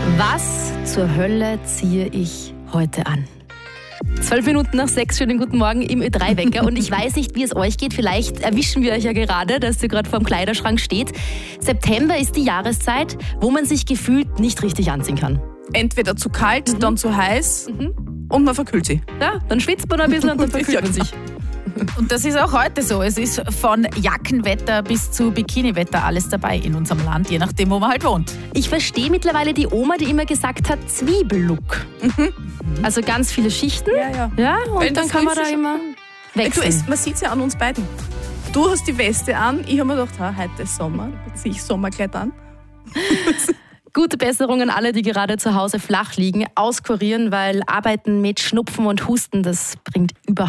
Was zur Hölle ziehe ich heute an? 12 Minuten nach 6, schönen guten Morgen im Ö3-Wecker. Und ich weiß nicht, wie es euch geht. Vielleicht erwischen wir euch ja gerade, dass ihr gerade vor dem Kleiderschrank steht. September ist die Jahreszeit, wo man sich gefühlt nicht richtig anziehen kann. Entweder zu kalt, dann zu heiß und man verkühlt sich. Ja, dann schwitzt man ein bisschen und dann verkühlt man sich. Und das ist auch heute so. Es ist von Jackenwetter bis zu Bikiniwetter alles dabei in unserem Land, je nachdem, wo man halt wohnt. Ich verstehe mittlerweile die Oma, die immer gesagt hat, Zwiebellook. Also ganz viele Schichten. Ja, und Wenn dann das kann man da ist, immer wechseln. Man sieht es ja an uns beiden. Du hast die Weste an, ich habe mir gedacht, heute ist Sommer, jetzt ziehe ich Sommerkleid an. Gute Besserung an alle, die gerade zu Hause flach liegen. Auskurieren, weil Arbeiten mit Schnupfen und Husten, das bringt überhaupt